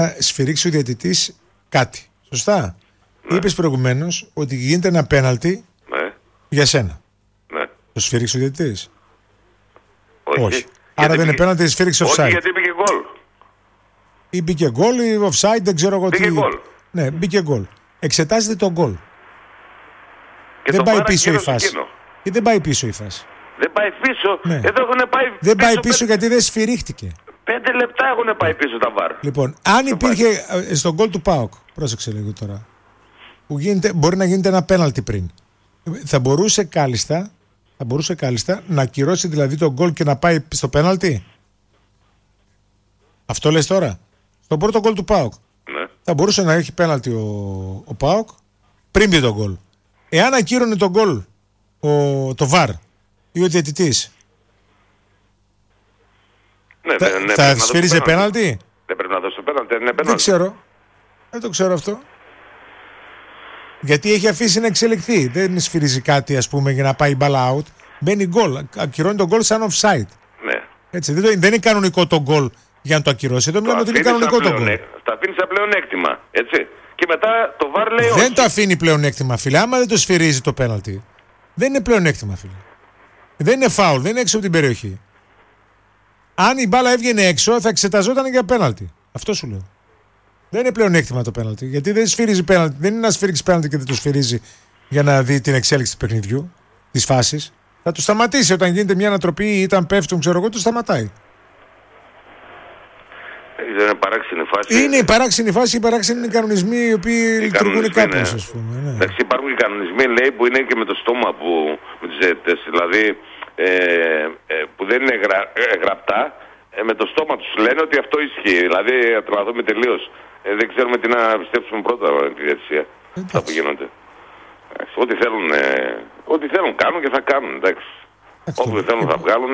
σφυρίξει ο διαιτητής κάτι. Σωστά. Ναι. Είπες προηγουμένως ότι γίνεται ένα πέναλτι για σένα. Ναι. Το σφυρίξει ο διαιτητής. Όχι. Άρα δεν είναι πέναλτι, σφυρίξει offside. Όχι, γιατί μπήκε γκολ. Ή μπήκε γκολ ή offside, δεν ξέρω εγώ τι. Μπήκε γκολ. Ναι, μπήκε γκολ. Εξετάζεται το γκολ. Δεν πάει πίσω η φάση. Ή δεν πάει πίσω η φάση. Δεν πάει πίσω. Ναι. Εδώ έχουν πάει πίσω. Δεν πάει πίσω γιατί δεν σφυρίχτηκε. 5 λεπτά έχουν πάει πίσω τα βάρ. Λοιπόν, αν υπήρχε στον γκολ του ΠΑΟΚ, πρόσεξε λίγο τώρα, που μπορεί να γίνεται ένα πέναλτι πριν. Θα μπορούσε κάλλιστα να ακυρώσει δηλαδή τον γκολ και να πάει στο πέναλτι. Αυτό λες τώρα. Στον πρώτο γκολ του ΠΑΟΚ. Ναι. Θα μπορούσε να έχει πέναλτι ο ΠΑΟΚ πριν πει τον γκολ. Εάν ακύρωνε τον γκολ το VAR ή ο διαιτητής, θα σφύριζε πέναλτι. Δεν πρέπει να δώσει πέναλτι. Δεν ξέρω. Δεν το ξέρω αυτό. Γιατί έχει αφήσει να εξελιχθεί. Δεν σφυρίζει κάτι, ας πούμε, για να πάει μπάλα out. Μπαίνει γκολ. Ακυρώνει τον γκολ σαν offside. Ναι. Έτσι, δεν είναι κανονικό το γκολ για να το ακυρώσει. Εδώ μιλάμε ότι είναι κανονικό το γκολ. Τα αφήνει σαν πλεονέκτημα. Έτσι. Και μετά το VAR λέει όχι. Δεν το αφήνει πλεονέκτημα, φίλε. Άμα δεν το σφυρίζει το πέναλτι, δεν είναι πλεονέκτημα, φίλε. Δεν είναι φάουλ, δεν είναι έξω από την περιοχή. Αν η μπάλα έβγαινε έξω, θα εξεταζόταν για πέναλτι. Αυτό σου λέω. Δεν είναι πλεονέκτημα το πέναλτι. Γιατί δεν σφυρίζει πέναλτι. Δεν είναι να σφυρίξει πέναλτι και δεν το σφυρίζει για να δει την εξέλιξη του παιχνιδιού, τη φάση. Θα το σταματήσει όταν γίνεται μια ανατροπή ή όταν πέφτουν, ξέρω εγώ, το σταματάει. Είναι παράξενη φάση. Είναι η παράξενη φάση, οι παράξενοι κανονισμοί οι οποίοι λειτουργούν κάπως, ας πούμε. Ναι. Εντάξει, υπάρχουν και κανονισμοί, λέει, που είναι και με το στόμα με τις ζέτες. Δηλαδή, που δεν είναι γραπτά, με το στόμα τους λένε ότι αυτό ισχύει. Δηλαδή, να τρελαθούμε τελείως. Δεν ξέρουμε τι να πιστέψουμε πρώτα τη διαδικασία. Αυτά που γίνονται. Ό,τι θέλουν κάνουν και θα κάνουν, εντάξει. Όπου θέλουν θα βγάλουν.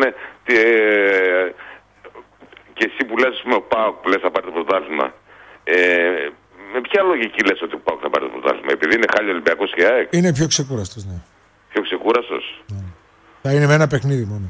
Και εσύ που λες, ο ΠΑΟΚ που λες θα πάρει το πρωτάθλημα, με ποια λογική λες ότι ο ΠΑΟΚ θα πάρει το πρωτάθλημα? Επειδή είναι χάλια Ολυμπιακός και ΑΕΚ? Είναι πιο ξεκούραστος, ναι. Πιο ξεκούραστος. Ναι. Θα είναι με ένα παιχνίδι μόνο.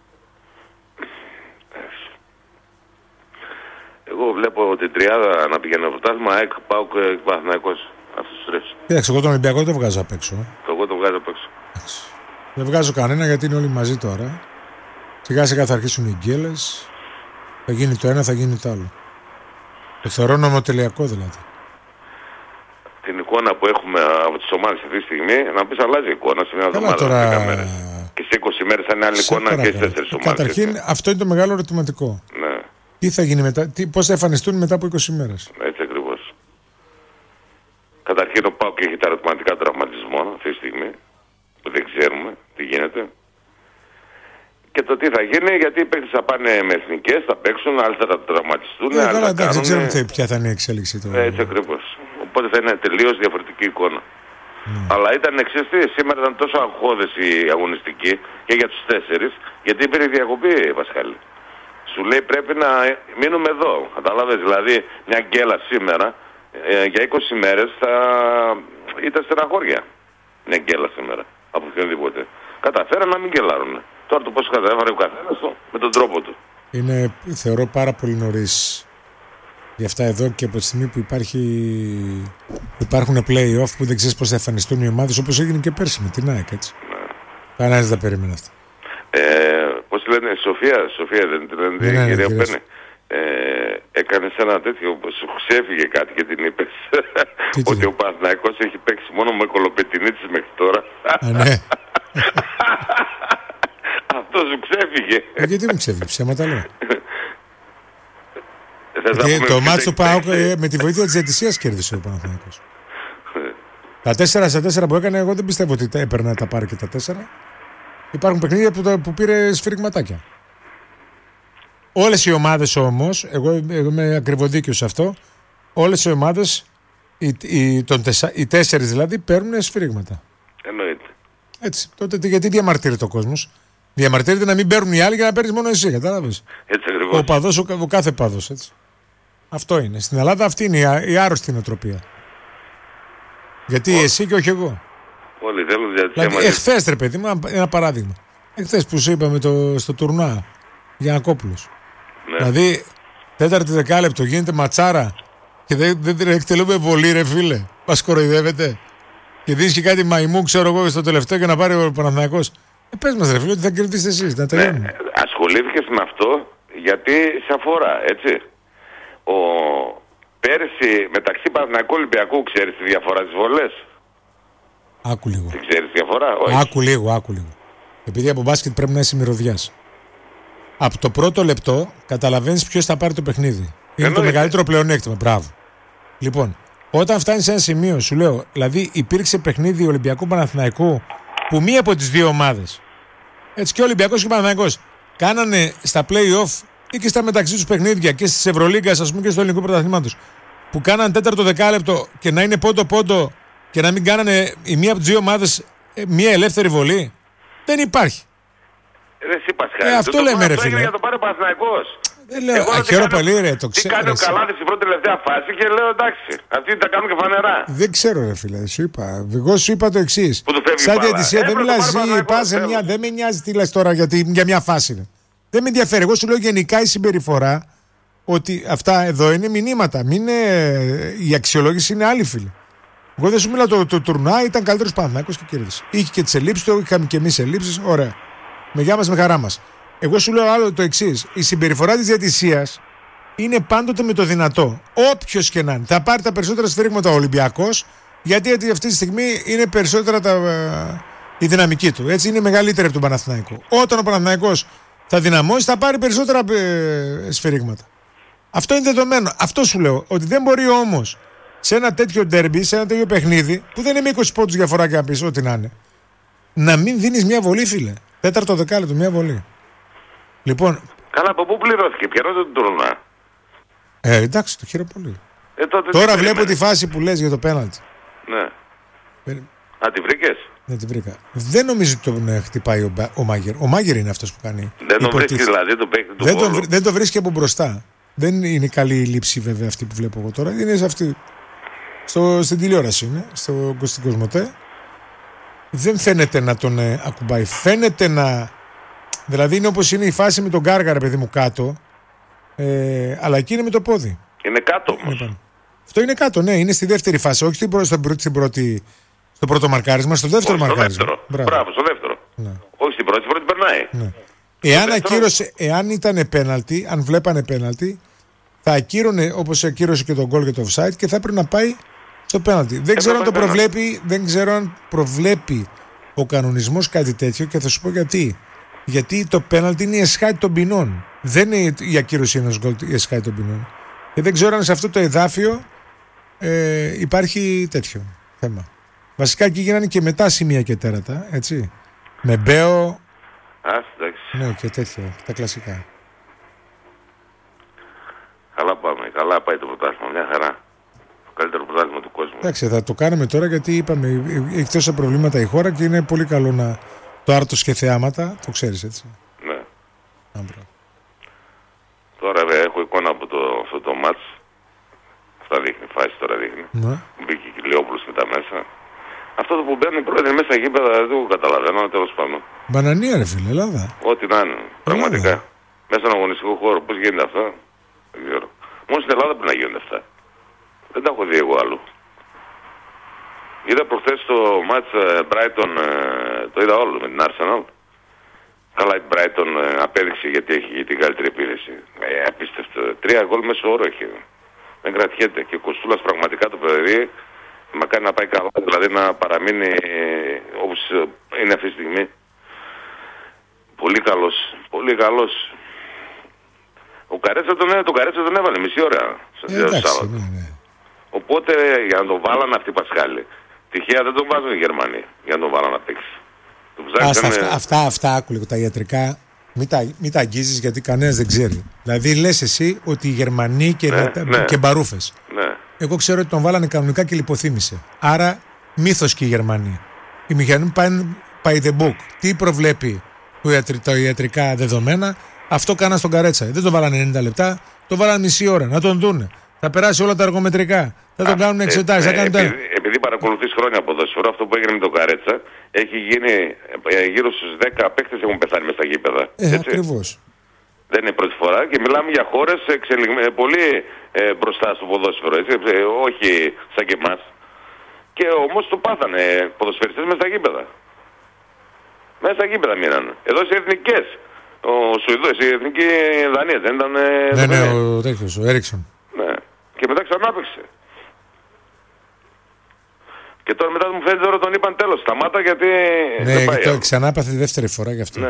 Εγώ βλέπω την τριάδα να πηγαίνει το πρωτάθλημα, ΑΕΚ, ΠΑΟΚ και Παναθηναϊκός. Αυτούς τους τρεις. Κοίταξε, εγώ τον Ολυμπιακό δεν το βγάζω απ' έξω. Εγώ το βγάζω απ' έξω. Δεν βγάζω κανένα γιατί είναι όλοι μαζί τώρα. Σιγά σιγά θα αρχίσουν οι γκέλες. Θα γίνει το ένα, θα γίνει το άλλο. Το θεωρώ νομοτελειακό δηλαδή. Την εικόνα που έχουμε από τις ομάδες αυτή τη στιγμή, να πεις αλλάζει η εικόνα σε μια εβδομάδα. Τώρα... Και σε 20 μέρες θα είναι άλλη εικόνα και στις 4 ομάδες. Καταρχήν αυτό είναι το μεγάλο ερωτηματικό. Ναι. Τι θα γίνει μετά, πώς θα εμφανιστούν μετά από 20 μέρες. Έτσι ακριβώς. Καταρχήν ο ΠΑΟΚ έχει τα ερωτηματικά του τραυματισμό αυτή τη στιγμή. Που δεν ξέρουμε τι γίνεται. Και το τι θα γίνει, γιατί οι παίκτες θα πάνε με εθνικές, θα παίξουν, άλλοι θα τα τραυματιστούν. Καλά, εντάξει, δεν ξέρουμε ποια θα είναι η εξέλιξη του. Έτσι ακριβώς. Οπότε θα είναι τελείως διαφορετική εικόνα. Αλλά ήταν εξής, σήμερα ήταν τόσο αγχώδες η αγωνιστική και για τους 4, γιατί υπήρχε διακοπή, Πασχάλη. Σου λέει πρέπει να μείνουμε εδώ. Καταλάβες, δηλαδή μια γκέλα σήμερα για 20 μέρες θα ήταν στεναχώρια. Μια γκέλα σήμερα από οποιονδήποτε. Καταφέραν να μην γκελάρουν. Τώρα το πώς καταφέρει ο καθένας με τον τρόπο του. Είναι, θεωρώ, πάρα πολύ νωρίς για αυτά εδώ και από τη στιγμή που υπάρχουν play-off που δεν ξέρεις πώς θα εμφανιστούν οι ομάδες, όπως έγινε και πέρσι με την ΑΕΚ, έτσι. Ναι. Κανένας δεν περίμενε αυτό. Πώς λένε, Σοφία δεν την λένε, η κυρία Πένε. Έκανες ένα τέτοιο, σου ξέφυγε κάτι και την είπες ότι ο Παναθηναϊκός έχει παίξει μόνο με κολοπετινίτσες μέχρι τώρα. Ναι. Αυτό σου ξέφυγε. Γιατί μου ξέφυγε, ψέματα λέω. Το μάτσο του ΠΑΟΚ με τη βοήθεια της διαιτησίας κέρδισε ο Παναθηναϊκός. Τα 4-4 που έκανε, εγώ δεν πιστεύω ότι έπαιρνε να τα πάρει και τα 4. Υπάρχουν παιχνίδια που πήρε σφυριγματάκια. Όλες οι ομάδες όμως, εγώ είμαι ακριβοδίκαιος σε αυτό, όλες οι ομάδες, οι 4 δηλαδή, παίρνουν σφυρίγματα. Εννοείται. Έτσι. Τότε γιατί διαμαρτύρεται ο κόσμος? Διαμαρτύρεται να μην παίρνουν οι άλλοι για να παίρνεις μόνο εσύ, κατάλαβες. Έτσι ακριβώς. Ο παδός, ο κάθε παδός, έτσι. Αυτό είναι. Στην Ελλάδα αυτή είναι η άρρωστη νοοτροπία. Γιατί εσύ και όχι εγώ. Όλοι θέλουν διατησία δηλαδή, εχθές, ρε παιδί μου, ένα παράδειγμα. Εχθές που σου είπαμε στο τουρνουά, Γιαννακόπουλος. Ναι. Δηλαδή, 4η δεκάλεπτο γίνεται ματσάρα Και δεν εκτελούμε βολή, ρε φίλε. Μας κοροϊδεύετε. Και δίνεις και κάτι μαϊμού, ξέρω εγώ, στο τελευταίο και να πάρει ο Παναθηναϊκός. Πες μας, ρε φίλε, ότι θα κερδίσετε εσείς. Να τελειώνουμε. Ναι, ασχολήθηκες με αυτό γιατί σε αφορά, έτσι. Πέρσι μεταξύ Παναθηναϊκού Ολυμπιακού, ξέρεις τη διαφορά στις βολές? Άκου λίγο. Δεν ξέρεις τη διαφορά? Όχι. Άκου λίγο. Επειδή από μπάσκετ πρέπει να είσαι μυρωδιάς. Από το πρώτο λεπτό καταλαβαίνεις ποιος θα πάρει το παιχνίδι. Είναι το μεγαλύτερο πλεονέκτημα. Μπράβο. Λοιπόν, όταν φτάνεις σε ένα σημείο, σου λέω, δηλαδή υπήρξε παιχνίδι Ολυμπιακού Παναθηναϊκού που μία από τις δύο ομάδες, έτσι και ο Ολυμπιακός και ο Παναθηναϊκός, κάνανε στα play-off ή και στα μεταξύ τους παιχνίδια και στις Ευρωλίγκας, ας πούμε, και στο ελληνικό πρωταθλήματος, που κάνανε τέταρτο δεκάλεπτο και να είναι πόντο-πόντο και να μην κάνανε η μία από τις δύο ομάδες μία ελεύθερη βολή. Δεν υπάρχει. Αυτό λέμε, ρε φίλε. Για το πάρει ο Παναθηναϊκός. Δεν λέω, χαίρομαι πολύ, ρε, το ξέρω. Τι κάνει ο Καλάδης στην πρώτη τελευταία φάση και λέω εντάξει, αυτοί τα κάνουν και φανερά. Δεν ξέρω, ρε φίλε, σου είπα. Εγώ σου είπα το εξής. Σαν διαιτησία δεν μιλάς, δεν με νοιάζει τι λες τώρα για μια φάση. Ρε. Δεν με ενδιαφέρει. Εγώ σου λέω γενικά η συμπεριφορά ότι αυτά εδώ είναι μηνύματα. Η αξιολόγηση είναι άλλη, φίλε. Εγώ δεν σου μιλάω, το τουρνουά ήταν καλύτερος Παναθηναϊκός και κέρδισε. Είχε και τις ελλείψεις του, είχαμε και εμείς ελλείψεις. Ωραία. Με γεια μας, με χαρά μας. Εγώ σου λέω άλλο το εξής. Η συμπεριφορά της διαιτησίας είναι πάντοτε με το δυνατό. Όποιος και να είναι. Θα πάρει τα περισσότερα σφύριγματα ο Ολυμπιακός, γιατί αυτή τη στιγμή είναι περισσότερα η δυναμική του. Έτσι είναι μεγαλύτερη από τον Παναθηναϊκό. Όταν ο Παναθηναϊκός θα δυναμώσει, θα πάρει περισσότερα σφύριγματα. Αυτό είναι δεδομένο. Αυτό σου λέω. Ότι δεν μπορεί όμως σε ένα τέτοιο ντέρμπι, σε ένα τέτοιο παιχνίδι, που δεν είναι με 20 πόντους διαφορά και να πεις ό,τι να είναι, να μην δίνεις μια βολή, φίλε. Τέταρτο δεκάλεπτο, μια βολή. Λοιπόν. Καλά, από πού πληρώθηκε, πληρώθηκε τον τουρνουά. Εντάξει, το χαίρομαι πολύ. Τώρα βλέπω τη φάση που λες για το πέναλτι. Ναι. Α, τη βρήκες? Ναι, τη βρήκα. Δεν νομίζω ότι τον χτυπάει ο Μάγερ. Ο Μάγερ είναι αυτός που κάνει. Δεν τον βρίσκει δηλαδή, τον παίκτη του Βόλου. Δεν το βρίσκει από μπροστά. Δεν είναι καλή η λήψη βέβαια αυτή που βλέπω εγώ τώρα. Είναι σε αυτή. Στην τηλεόραση είναι, στην Κοσμοτέ. Δεν φαίνεται να τον ακουμπάει. Φαίνεται να. Δηλαδή είναι όπως είναι η φάση με τον Γκάργα, παιδί μου, κάτω. Αλλά εκεί είναι με το πόδι. Είναι κάτω όμως. Αυτό είναι κάτω, ναι. Είναι στη δεύτερη φάση. Όχι στο πρώτο μαρκάρισμα, στο δεύτερο μαρκάρισμα. Μπράβο, στο δεύτερο. Ναι. Όχι στην πρώτη περνάει. Ναι. Εάν ήταν πέναλτι, αν βλέπανε πέναλτι, θα ακύρωνε όπως ακύρωσε και τον γκολ και το offside και θα έπρεπε να πάει στο πέναλτι. Δεν ξέρω αν προβλέπει ο κανονισμός κάτι τέτοιο και θα σου πω γιατί. Γιατί το πέναλτι είναι η εσχάτη των ποινών. Δεν είναι η ακύρωση ενός γκολ η εσχάτη των ποινών. Και δεν ξέρω αν σε αυτό το εδάφιο υπάρχει τέτοιο θέμα. Βασικά εκεί γίνανε και μετά σημεία και τέρατα, έτσι. Με Μπέο. Εντάξει. Ναι, και τέτοια, τα κλασικά. Καλά πάμε, καλά πάει το πρωτάθλημα, μια χαρά. Το καλύτερο πρωτάθλημα του κόσμου. Εντάξει, θα το κάνουμε τώρα γιατί είπαμε, έχει τόσα προβλήματα η χώρα και είναι πολύ καλό να το άρτος και θεάματα, το ξέρεις έτσι. Ναι. Άμπρα. Τώρα έχω εικόνα από αυτό το μάτς. Αυτά δείχνει, φάση τώρα δείχνει. Ναι. Μπήκε και Λιόπουλος μετά μέσα. Αυτό που μπαίνουν πρώτα μέσα γήπεδα δεν το καταλαβαίνω, τέλος πάντων. Μπανανία ρε φίλε, Ελλάδα. Ό,τι να είναι, πραγματικά. Μέσα στον αγωνιστικό χώρο, πώς γίνεται αυτά, δεν ξέρω. Μόνο στην Ελλάδα πρέπει να γίνονται αυτά. Δεν τα έχω δει εγώ αλλού. Είδα προχθές το μάτς Brighton, το είδα όλο με την Arsenal. Καλά η Brighton απέδειξε γιατί έχει την καλύτερη επίθεση. Απίστευτο. 3 γκολ μέσω όρο έχει. Δεν κρατιέται. Και ο Κοστούλας πραγματικά το παιδί μακάρι να πάει καλά, δηλαδή να παραμείνει όπως είναι αυτή τη στιγμή. Πολύ καλός. Πολύ καλός. Ο Καρέτσα τον έβαλε μισή ώρα. Ναι. Οπότε για να τον βάλανε αυτοί οι Πασχάλοι. Τυχαία δεν τον βάζουν οι Γερμανοί για να τον βάλανε να παίξει. Αυτά άκου λίγο τα ιατρικά. Μην τα αγγίζεις γιατί κανένας δεν ξέρει. Δηλαδή λες εσύ ότι οι Γερμανοί και μπαρούφες. Ναι. Εγώ ξέρω ότι τον βάλανε κανονικά και λιποθύμησε. Άρα μύθος και οι Γερμανοί. Οι Μηχανοί πάνε by the book. Τι προβλέπει τα ιατρικά δεδομένα, αυτό κάναν στον Καρέτσα. Δεν τον βάλανε 90 λεπτά, τον βάλανε μισή ώρα. Να τον δούνε. Θα περάσει όλα τα αργομετρικά. Θα τον κάνουν εξετάσεις. Επειδή παρακολουθείς χρόνια ποδόσφαιρο, αυτό που έγινε με τον Καρέτσα έχει γίνει γύρω στους 10 παίκτες έχουν πεθάνει μες στα γήπεδα. Ακριβώς. Δεν είναι πρώτη φορά και μιλάμε για χώρες πολύ μπροστά στο ποδόσφαιρο, έτσι, όχι σαν και εμάς. Και όμως το πάθανε ποδοσφαιριστές μέσα στα γήπεδα. Μέσα στα γήπεδα μείνανε. Εδώ σε εθνικές. Ο Σουηδός, η εθνική Δανία δεν ήταν. Ναι, ο τέτοιος, ο Έριξον. Ναι. Και μετά ξανά παίξε. Και τώρα μετά μου φαίνεται τώρα τον είπαν τέλος. Σταμάτα γιατί. Ναι, δεν πάει το ξανά έπαθε τη δεύτερη φορά γι' αυτό. Ναι.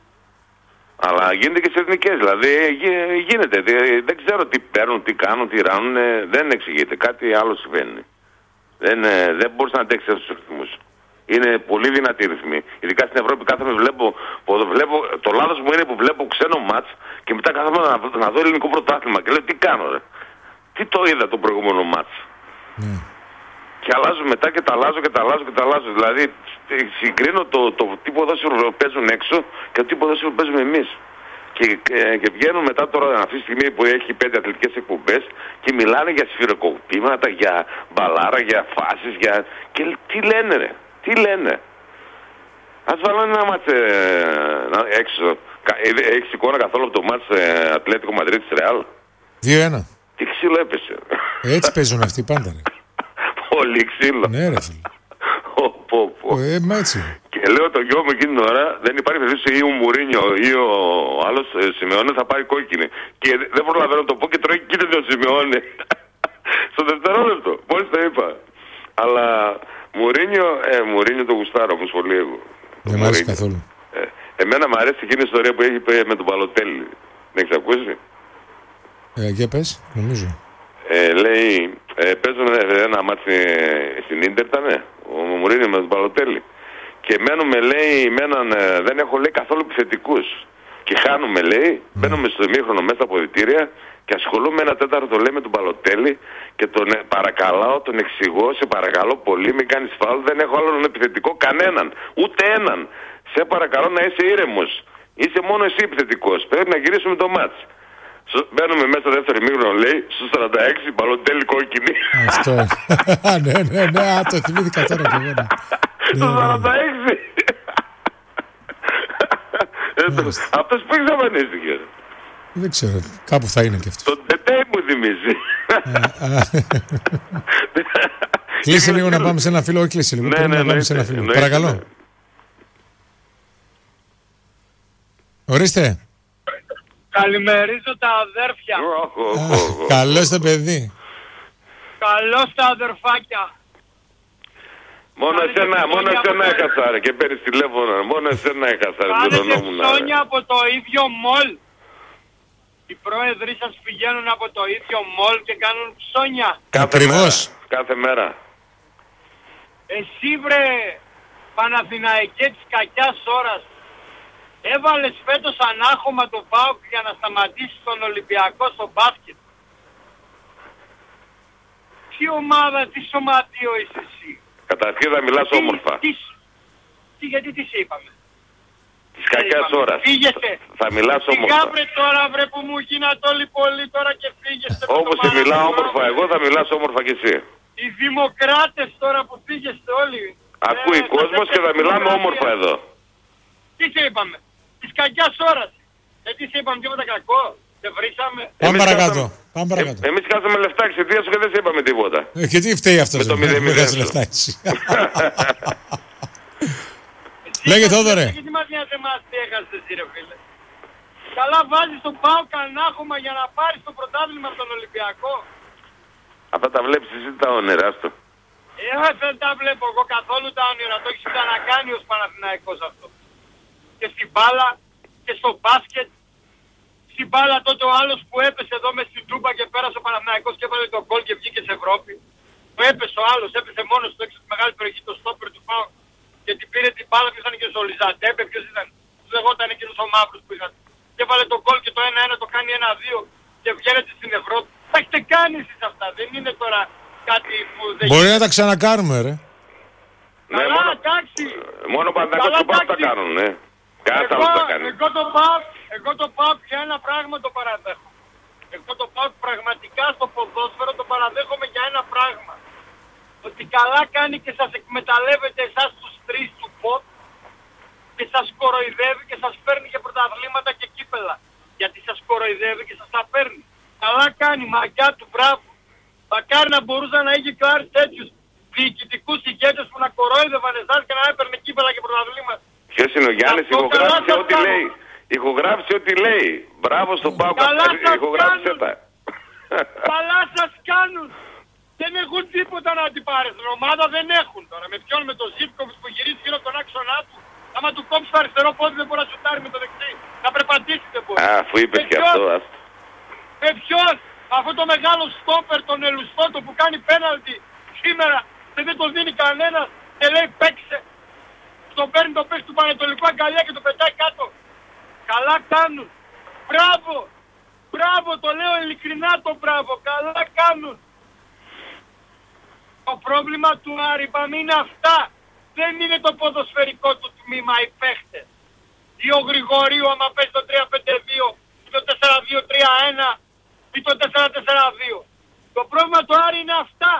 Αλλά γίνεται και σε εθνικές. Δηλαδή γίνεται. Δεν ξέρω τι παίρνουν, τι κάνουν, τι ράνουν. Δεν εξηγείται. Κάτι άλλο συμβαίνει. Δεν μπορείς να αντέξεις αυτούς τους ρυθμούς. Είναι πολύ δυνατοί ρυθμοί. Ειδικά στην Ευρώπη κάθομαι βλέπω το λάθος μου είναι που βλέπω ξένο μάτς και μετά κάθομαι να δω ελληνικό πρωτάθλημα και λέω τι κάνω ρε. Τι το είδα το προηγούμενο μάτς. Ναι. Και αλλάζω μετά και τα αλλάζω και τα αλλάζω και τα αλλάζω. Δηλαδή συγκρίνω το τι ποδόσφαιρο παίζουν έξω και το τι ποδόσφαιρο παίζουμε εμείς. Και βγαίνουν μετά τώρα αυτή τη στιγμή που έχει 5 αθλητικές εκπομπές και μιλάνε για σφυροκοπήματα, για μπαλάρα, για φάσεις, και τι λένε ρε. Τι λένε. Ας βάλω ένα μάτς έξω. Έχεις εικόνα καθόλου από το μάτς Ατλέτικο Μαδρίτης Ρεάλ? 2-1. Τι ξύλο έπεσε. Έτσι παίζουν αυτοί πάντα ρε. Πολύ ξύλο. Ναι ρε φίλε. Μα έτσι. Και λέω το γιο μου εκείνη την ώρα δεν υπάρχει περίπτωση ή ο Μουρίνιο ή ο άλλος Σιμεώνε θα πάρει κόκκινη. Και δεν προλαβαίνω να το πω και τρώει κίτρινο ο Σιμεώνε. Στο δευτερόλεπτο. Μόλις το είπα. Αλλά Μουρίνιο το γουστάρω όμως πολύ εγώ. Δεν μ' αρέσει καθόλου. Εμένα μου αρέσει εκείνη η ιστορία που έχει πει με τον Παλωτέλη. Δεν έχεις ακούσει? Για πες, νομίζω. Λέει, παίζουν ένα μάτσι στην Ίντερ ήτανε, ο Μουρίνιο με τον Παλωτέλη. Και μένουμε λέει, δεν έχω λέει καθόλου επιθετικούς. Και χάνουμε λέει, μπαίνουμε στο ημίχρονο μέσα στα αποδυτήρια και ασχολούμαι ένα τέταρτο λέει με τον Παλωτέλη και τον παρακαλάω, τον εξηγώ, σε παρακαλώ πολύ, μην κάνεις φάουλ, δεν έχω άλλον επιθετικό κανέναν, ούτε έναν. Σε παρακαλώ να είσαι ήρεμος, είσαι μόνο εσύ επιθετικός, πρέπει να γυρίσουμε το μάτς. Μπαίνουμε μέσα στο δεύτερο ημίχρονο λέει, στους 46 Παλωτέλη κόκκινη. Αυτό, ναι, το θυμήθηκα τώρα και εγώ. Στο 46. Αυτός που εξαφανίστηκε. Δεν ξέρω, κάπου θα είναι και αυτό. Το τετέ μου θυμίζει. Κλείσε λίγο να πάμε σε ένα φίλο, όχι κλείσε λίγο, πρέπει να πάμε σε ένα φίλο. Παρακαλώ. Ορίστε. Καλημερίζω τα αδέρφια. Καλώς το παιδί. Καλώς τα αδερφάκια. Μόνο εσένα έχασα ρε και παίρνεις τηλέφωνο. Μόνο εσένα έχασα ρε. Κάνετε ψώνια από το ίδιο μολ. Οι πρόεδροι σας πηγαίνουν από το ίδιο μολ και κάνουν ψώνια. Ακριβώς. Κάθε μέρα. Εσύ βρε Παναθηναϊκέ της κακιάς ώρας, έβαλες φέτος ανάχωμα το ΠΑΟΚ για να σταματήσει τον Ολυμπιακό στο μπάσκετ. Τι ομάδα, τι σωματείο είσαι εσύ? Καταρχήν θα μιλάς όμορφα. Γιατί τι σε είπαμε? Της κακιάς ώρας. Φύγεστε. Θα μιλάς όμορφα. Σιγά βρε τώρα βρε που μου γίνατε όλοι πολύ τώρα και φύγεστε. Όπως σε μιλάω όμορφα εγώ θα μιλάς όμορφα κι εσύ. Οι δημοκράτες τώρα που φύγεστε όλοι. Ακούει κόσμος και θα μιλάμε όμορφα εδώ. Τι σε είπαμε? Της κακιάς ώρας. Τι σε είπαμε τίποτα κακό? Δεν βρήσαμε. Πάμε παρακάτω. Εμείς κάθομαι λεφτά εξαιτίας σου και δεν σε είπαμε τίποτα. Και τι φταίει αυτός? Με το 0-0 λεφτά έτσι. Λέγε Θόδωρε. Γιατί μας νοιάζει εμάς τι έχασες εσύ ρε φίλε? Καλά βάζεις τον ΠΑΟΚ ανάχωμα για να πάρεις το πρωτάθλημα από τον Ολυμπιακό. Αυτά τα βλέπεις εσύ τα όνειρά σου. Δεν τα βλέπω εγώ καθόλου τα όνειρα. Το έχεις ξανακάνει ως Παναθηναϊκός αυτό. Και στην μπάλα και στο μπάσκετ. Στην μπάλα τότε ο άλλος που έπεσε εδώ μες στην Τούμπα και πέρασε ο Παναθηναϊκός και έβαλε τον γκολ και βγήκε σε Ευρώπη. Που έπεσε ο άλλος, έπεσε μόνος του έξω στη μεγάλη περιοχή, το στόπερ του ΠΑΟΚ. Και την πήρε την μπάλα, ποιος ήταν και ο Λιζαντέμπε, ποιος ήταν? Τους λεγόταν εκείνος ο μαύρος που είχαν. Και έβαλε τον γκολ και το 1-1 το κάνει 1-2 και βγαίνετε στην Ευρώπη. Τα έχετε κάνει εσείς αυτά, δεν είναι τώρα κάτι που δεν... Μπορεί να τα ξανακάνουμε ρε. Καλά, εντάξει. Μόνο Παναθηναϊκός και ΠΑΟΚ τα κάνουν, ναι. Κάθε άλλο τα κάνει. Εγώ το ΠΑΟΚ για ένα πράγμα το παραδέχομαι. Εγώ το ΠΑΟΚ πραγματικά στο ποδόσφαιρο το παραδέχομαι για ένα πράγμα. Ότι καλά κάνει και σας εκμεταλλεύεται εσάς τους τρεις του ΠΟΤ και σας κοροϊδεύει και σας παίρνει και πρωταθλήματα και κύπελα. Γιατί σας κοροϊδεύει και σας τα παίρνει. Καλά κάνει, μαγιά του, μπράβο. Μακάρι να μπορούσε να είχε κλάρει τέτοιους διοικητικούς ηγέτες που να κορόιδευαν εσάς και να έπαιρνε κύπελα και πρωταθλήματα. Ποιος είναι ο Γιάννης, ηχογράφησε ό,τι λέει. Ηχογράφησε ό,τι λέει. Μπράβο στον Πάο, ηχογράφησε τα. Καλά σας κάνουν. Δεν έχουν τίποτα να αντιπάρεις. Την ομάδα δεν έχουν τώρα. Με ποιον, με τον Ζήπκοβιτς που γυρίζει γύρω από τον άξονά του. Άμα του κόψει το αριστερό πόδι δεν μπορεί να σουτάρει με το δεξί. Να περπατήσει δεν μπορεί. Αφού είπες και αυτό, με ποιον, αυτό το μεγάλο στόπερ, τον Ελουστότο που κάνει πέναλτι σήμερα και δεν το δίνει κανένας και λέει παίξε. Το παίρνει το παίξ του Πανετολικού αγκαλιά και το πετάει κάτω. Καλά κάνουν. Μπράβο. Μπράβο, το λέω ειλικρινά το μπράβο. Καλά κάνουν. Το πρόβλημα του Άρη είπαμε είναι αυτά. Δεν είναι το ποδοσφαιρικό του τμήμα οι παίχτες. Ή ο Γρηγορίου άμα παίζει το 3-5-2 ή το 4-2-3-1 ή το 4-4-2. Το πρόβλημα του Άρη είναι αυτά.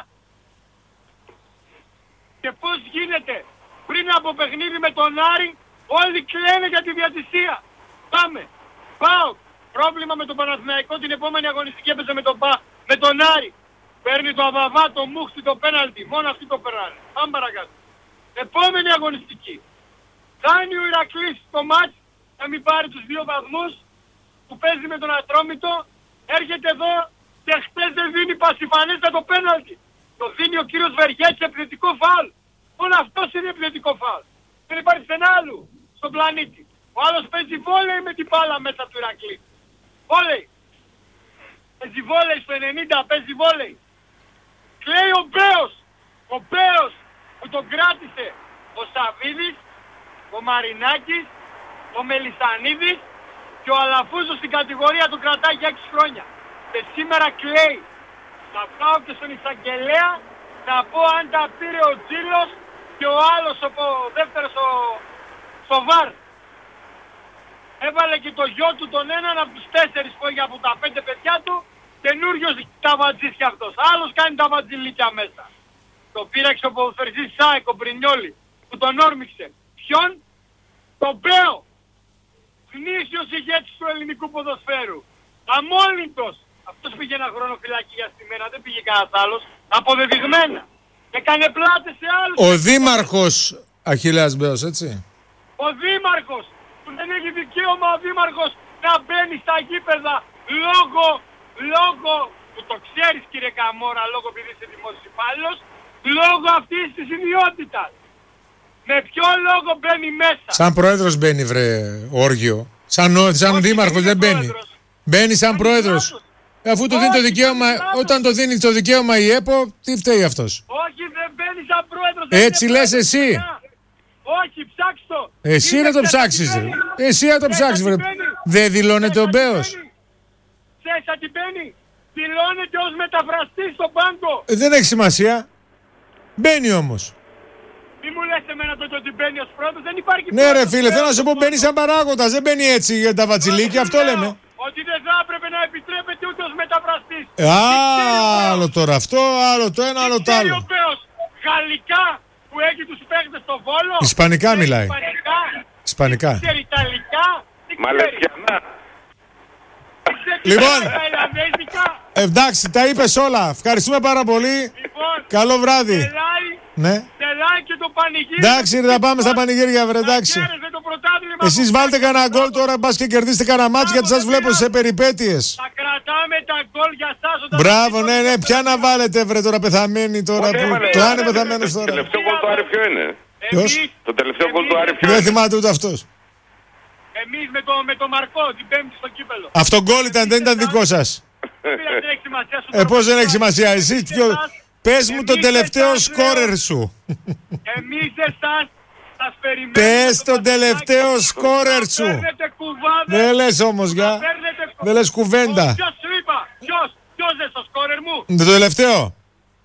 Και πώς γίνεται πριν από παιχνίδι με τον Άρη όλοι κλαίνε για τη διατησία. Πάμε. Πάω. Πρόβλημα με τον Παναθηναϊκό την επόμενη αγωνιστική έπαιζε με τον Άρη. Παίρνει το Αβαβά, το Μούχτη, το πέναλτι. Μόνο αυτοί το περνάνε. Πάμε παρακάτω. Επόμενη αγωνιστική. Κάνει ο Ηρακλής το μάτς να μην πάρει τους 2 βαθμούς που παίζει με τον Ατρόμητο. Έρχεται εδώ και χτες δεν δίνει πασιφανίστα το πέναλτι. Το δίνει ο κύριος Βεργέτης επιθετικό φάουλ. Μόνο αυτός είναι επιθετικό φάουλ. Δεν υπάρχει στενάλου στον πλανήτη. Ο άλλος παίζει βόλεϊ με την μπάλα μέσα του Ηρακλή. Βόλεϊ. Παίζει βόλεϊ στο 90, παίζει βόλεϊ. Κλαίει ο Μπέος. Ο Μπέος που τον κράτησε ο Σαβίδης, ο Μαρινάκης, ο Μελισσανίδης και ο Αλαφούζος στην κατηγορία του κρατάει για 6 χρόνια. Και σήμερα κλαίει. Θα πάω και στον εισαγγελέα να πω αν τα πήρε ο Τζίλος και ο άλλος ο δεύτερος ο Βάρ. Έβαλε και το γιο του τον έναν από τους 4 που έχει από τα 5 παιδιά του. Καινούριος ταβατζής κι αυτός. Άλλος κάνει ταβατζιλίκια μέσα. Το πήραξε ο ποδοσφαιριστής Σάικ, ο Μπρινιόλη, που τον όρμηξε. Ποιον? Τον Μπέο. Γνήσιος ηγέτης του ελληνικού ποδοσφαίρου. Αμόλυντος. Αυτός πήγε ένα χρόνο φυλακή για στημένα, δεν πήγε κανένας άλλος. Αποδεδειγμένα. Έκανε πλάτες σε άλλους. Ο δήμαρχος Αχιλλέας Μπέος, έτσι. Ο δήμαρχος. Που δεν έχει δικαίωμα ο δήμαρχος να μπαίνει στα γήπεδα λόγω που το ξέρεις κύριε Καμόρα, λόγω επειδή είσαι δημόσιος υπάλληλος, λόγω αυτής της ιδιότητας. Με ποιο λόγο μπαίνει μέσα? Σαν πρόεδρος μπαίνει βρε όργιο. Σαν δήμαρχος δεν μπαίνει. Μπαίνει σαν πρόεδρος. Αφού του δίνει το δικαίωμα, όταν το δίνει το δικαίωμα η ΕΠΟ, τι φταίει αυτός? Όχι, δεν μπαίνει σαν πρόεδρος. Έτσι λες εσύ. Όχι, ψάξ' το. Εσύ να το ψάξεις. Εσύ να το ψάξεις βρε. Δεν δηλώνεται ο Μπέος? Ξέρεις τι μπαίνει? Δηλώνεται ως μεταφραστής στον πάγκο. Δεν έχει σημασία. Μπαίνει όμως. Μη μου λες εμένα τότε ότι μπαίνει ως πρώτος, δεν υπάρχει. Ναι ρε φίλε, θέλω να σου πω μπαίνει σαν παράγοντας. Δεν μπαίνει έτσι για τα βατσιλίκια, αυτό λέμε. Ότι δεν θα έπρεπε να επιτρέπεται ούτε ως μεταφραστής. Άλλο τώρα αυτό, άλλο το ένα, άλλο το άλλο. Γαλλικά που έχει τους παίχτες στο Βόλο. Ισπανικά μιλάει. Ισπανικά. Ξέρει Ιταλικά. Μαλαισιανά. Λοιπόν, εντάξει, τα είπες όλα. Ευχαριστούμε πάρα πολύ. Καλό βράδυ. Ναι. Και το πανηγύρι. Εντάξει, θα πάμε στα πανηγύρια, βρε, εντάξει. Εσείς βάλτε κανένα γκολ τώρα, μπας και κερδίσετε κανένα μάτς, γιατί σας βλέπω σε περιπέτειες. Θα κρατάμε τα γκολ για σας. Μπράβο, ναι, ποια να βάλετε, βρε, τώρα πεθαμένοι τώρα. Το είναι πεθαμένος τώρα. Το τελευταίο γκολ του Άρη ποιο είναι? Το τελευταίο γκολ του Άρη ποιο είναι? Δεν θυμάται ούτε αυτός. Εμείς με το Μαρκό, την Πέμπτη στο κύπελο. Αυτό γκολ ήταν, δεν ήταν δικό σας. Πώς δεν έχει σημασία, εσύ ποιο... Πες μου τον τελευταίο σκόρερ σου. Εμείς εσάς σας περιμένουμε. Πες τον τελευταίο σκόρερ σου. Δεν λες όμως για... Δεν λες κουβέντα. Ποιος σου είπα? Ποιος είναι στο σκόρερ μου? Το τελευταίο.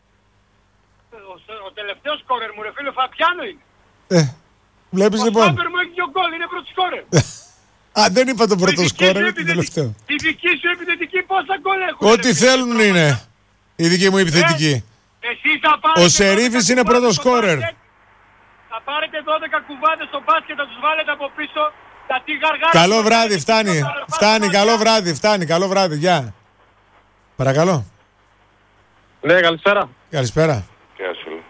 Ο τελευταίος σκόρερ μου ρε φίλε Φαπιάνο είναι. Βλέπεις λοιπόν. Ο Φάπερ μου έχει 2 γκολ, είναι πρώτο σκόρερ. Α, δεν είπα τον πρώτο σκόρερ, τον τελευταίο. Η δική σου επιθετική πόσα γκολ έχουν? Ό,τι θέλουν είναι η δική μου επιθετική. Ο Σερίφης είναι πρώτο σκόρερ. Θα πάρετε 12 κουβάδες στο μπάσκετ, θα τους βάλετε από πίσω. Καλό βράδυ, φτάνει. Φτάνει, καλό βράδυ, φτάνει, καλό βράδυ, γεια. Παρακαλώ. Ναι, καλησπέρα. Καλησπέρα. Γεια σου.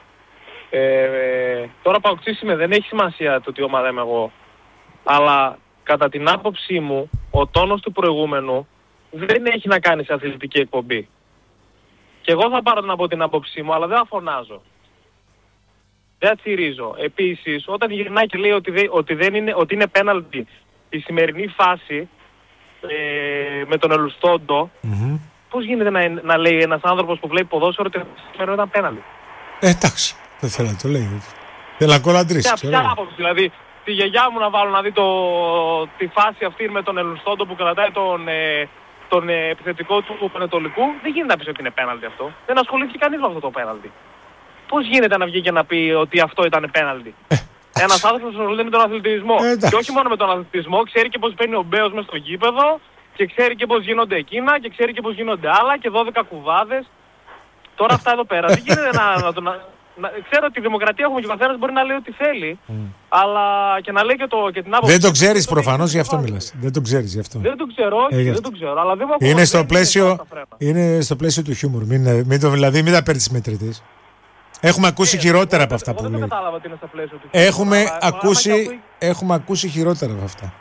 Τώρα παοξής είμαι, δεν έχει σημασία το τι ομάδα είμαι εγώ. Αλλά κατά την άποψή μου, ο τόνος του προηγούμενου δεν έχει να κάνει σε αθλητική εκπομπή. Και εγώ θα πάρω από την άποψή μου, αλλά δεν θα φωνάζω. Δεν τσιρίζω. Επίσης, όταν γυρνάει και λέει ότι είναι πέναλτι η σημερινή φάση με τον Ελουστόντο, πώς γίνεται να λέει ένας άνθρωπος που βλέπει ποδόσφαιρο ότι σήμερα ήταν πέναλτι? Εντάξει, δεν θέλω να το λέει. Θέλω να κολαντρήσει. Ποια άποψη, δηλαδή τη γιαγιά μου να βάλω να δει τη φάση αυτή με τον Ελουστόντο που κρατάει τον επιθετικό του Πανετολικού, δεν γίνεται να πεις ότι είναι πέναλτι αυτό. Δεν ασχολήθηκε κανείς με αυτό το πέναλτι. Πώς γίνεται να βγει και να πει ότι αυτό ήταν πέναλτι? Ένας άνθρωπος ασχολείται με τον αθλητισμό. Και όχι μόνο με τον αθλητισμό, ξέρει και πώς παίρνει ο Μπέος μες στο γήπεδο και ξέρει και πώς γίνονται εκείνα και ξέρει και πώς γίνονται άλλα και 12 κουβάδες. Τώρα αυτά εδώ πέρα δεν γίνεται ξέρω ότι η δημοκρατία έχουμε και ο καθένας μπορεί να λέει ό,τι θέλει, αλλά και να λέει και την άποψη. Δεν το ξέρεις προφανώς, γι' αυτό μιλάς. Δεν το ξέρεις γι' αυτό. Δεν το ξέρω, αλλά δεν μου είναι στο πλαίσιο του χιούμορ. Δηλαδή μην τα παίρνεις μετρητής. Έχουμε ακούσει χειρότερα από αυτά που λέει. Δεν κατάλαβα τι είναι στο πλαίσιο του. Έχουμε ακούσει χειρότερα από αυτά.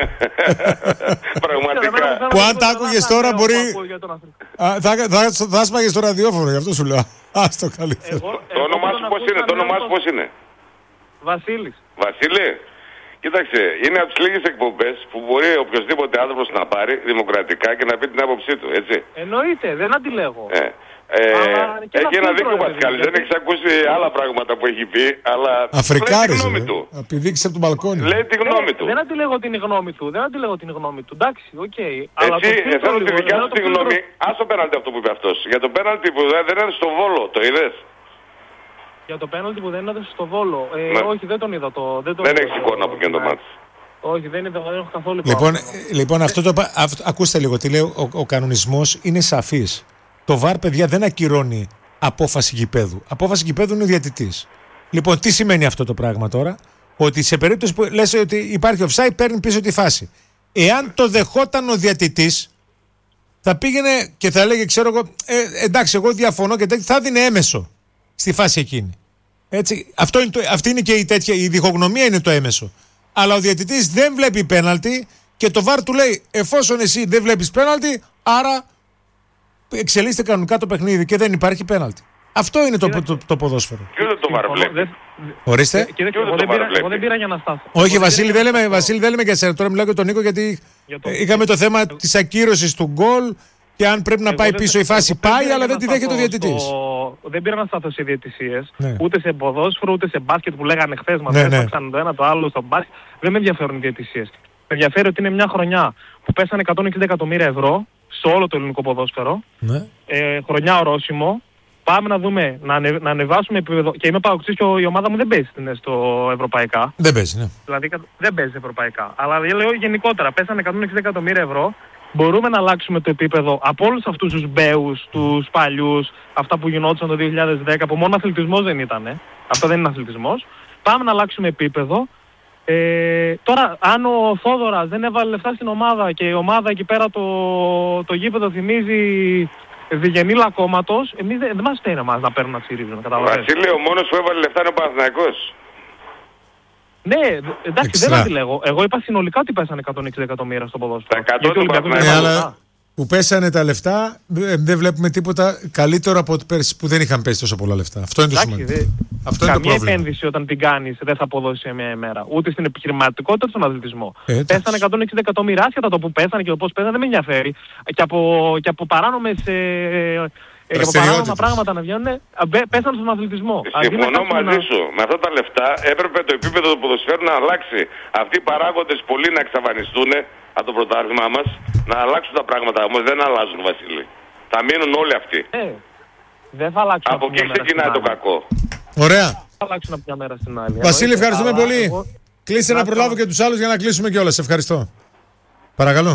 Πραγματικά. Που αν τα άκουγες τώρα μπορεί. Θα έσπαγες στο ραδιόφωνο, γι' αυτό σου λέω. Ας το καλύτερο. Το όνομά σου πώς είναι? Βασίλης. Βασίλη, κοίταξε, είναι από τις λίγες εκπομπές που μπορεί οποιοδήποτε άνθρωπος να πάρει δημοκρατικά και να πει την άποψή του, έτσι. Εννοείται, δεν αντιλέγω. Έχει ένα δίκιο ο Πασχάλης, δεν έχεις ακούσει άλλα πράγματα που έχει πει, αλλά Αφρικάρες, λέει τη γνώμη του. Απειδείξει από τον μπαλκόνι. Λέει τη γνώμη του. Δεν αντιλέγω την γνώμη του, εντάξει, οκ. Εσύ θέλω τη δικιά σου τη γνώμη, ας το πέναλτι αυτό που είπε αυτός. Για το πέναλτι που δεν είναι στο Βόλο, το είδες? Για το πέναλτι που δεν έδωσε στο Βόλο, όχι δεν τον είδα. Δεν έχεις εικόνα από εκείνο το μάτι. Όχι, δεν έχω καθόλου εικόνα. Λοιπόν, ακούστε λίγο τι λέει ο κανονισμός, είναι σαφής. Το ΒΑΡ, παιδιά, δεν ακυρώνει απόφαση γηπέδου. Απόφαση γηπέδου είναι ο διαιτητής. Λοιπόν, τι σημαίνει αυτό το πράγμα τώρα? Ότι σε περίπτωση που λες ότι υπάρχει offside, παίρνει πίσω τη φάση. Εάν το δεχόταν ο διαιτητής, θα πήγαινε και θα έλεγε, ξέρω εγώ, εντάξει, εγώ διαφωνώ και τέτοια, θα δίνει έμεσο στη φάση εκείνη. Έτσι, αυτή είναι και η διχογνωμία είναι το έμεσο. Αλλά ο διαιτητής δεν βλέπει πέναλτι και το ΒΑΡ του λέει, εφόσον εσύ δεν βλέπεις πέναλτι, άρα εξελίσσεται κανονικά το παιχνίδι και δεν υπάρχει πέναλτι. Αυτό είναι το ποδόσφαιρο. Και ούτε το ΒΑΡ βλέπει. Ορίστε. Εγώ δεν πήρα για να στάθω. Όχι, Βασίλη, δεν λέμε για σένα. Τώρα μιλάω για τον Νίκο, γιατί είχαμε το θέμα της ακύρωσης του γκολ και αν πρέπει να πάει πίσω η φάση πάει, αλλά δεν τη δέχεται ο διαιτητής. Δεν πήρα να σταθώ σε διαιτησίες, ούτε σε ποδόσφαιρο, ούτε σε μπάσκετ που λέγανε χθες. Μας έσπαξαν το ένα το άλλο στο μπάσκετ. Δεν με ενδιαφέρουν οι διαιτησίες. Με ενδιαφέρει ότι είναι μια χρονιά που πέσανε 160 εκατομμύρια ευρώ σε όλο το ελληνικό ποδόσφαιρο. Χρονιά ορόσημο. Πάμε να δούμε, να ανεβάσουμε επίπεδο. Και είμαι παοξής και η ομάδα μου δεν παίζει στο ευρωπαϊκά. Δεν παίζει, ναι. Δηλαδή δεν παίζει ευρωπαϊκά. Αλλά λέω γενικότερα, πέσανε 160 εκατομμύρια ευρώ. Μπορούμε να αλλάξουμε το επίπεδο από όλους αυτούς τους μπέους, τους παλιούς, αυτά που γινόντουσαν το 2010, που μόνο αθλητισμός δεν ήταν. Αυτό δεν είναι αθλητισμός. Πάμε να αλλάξουμε επίπεδο. Τώρα, αν ο Θόδωρας δεν έβαλε λεφτά στην ομάδα και η ομάδα εκεί πέρα το γήπεδο θυμίζει διγενή λακκώματος, εμείς δεν μας φταίνει εμάς να παίρνουν να τσιρίζουν. Βασίλη, ο μόνος που έβαλε λεφτά είναι ο Παναθηναϊκός. Ναι, εντάξει, δεν αντιλέγω. Εγώ είπα συνολικά ότι πέσανε 160 εκατομμύρια στο ποδόσφαιρο. Αλλά που πέσανε τα λεφτά, δεν βλέπουμε τίποτα καλύτερο από πέρσι που δεν είχαν πέσει τόσο πολλά λεφτά. Αυτό είναι το σημαντικό. Αυτό είναι το πρόβλημα. Καμία επένδυση όταν την κάνεις δεν θα αποδώσει σε μια ημέρα. Ούτε στην επιχειρηματικότητα ούτε στον αθλητισμό. Πέσανε 160 εκατομμύρια, άσχετα το που πέσανε και το πώς πέσανε, δεν με ενδιαφέρει. Και από παράνομες. Και από παράνομα πράγματα να βγαίνουν, πέσανε στον αθλητισμό. Συμφωνώ μαζί σου. Με αυτά τα λεφτά έπρεπε το επίπεδο του ποδοσφαίρου να αλλάξει. Αυτοί οι παράγοντες πολλοί να εξαφανιστούν από το πρωτάθλημά μας, να αλλάξουν τα πράγματα. Όμως δεν αλλάζουν, Βασίλη. Θα μείνουν όλοι αυτοί. Δεν θα αλλάξουν. Από εκεί ξεκινάει το κακό. Ωραία. Θα αλλάξουν από μια μέρα στην άλλη. Βασίλη, ευχαριστούμε πολύ. Κλείσε να προλάβω και τους άλλους για να κλείσουμε κιόλας. Ευχαριστώ. Παρακαλώ.